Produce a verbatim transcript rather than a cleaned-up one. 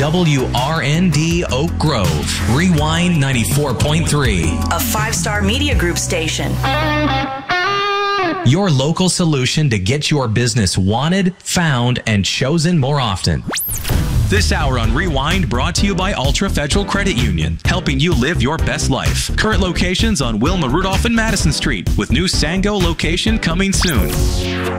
W R N D Oak Grove. Rewind ninety-four point three. A five-star media group station. Your local solution to get your business wanted, found, and chosen more often. This hour on Rewind brought to you by Ultra Federal Credit Union, helping you live your best life. Current locations on Wilma Rudolph and Madison Street, with new Sango location coming soon.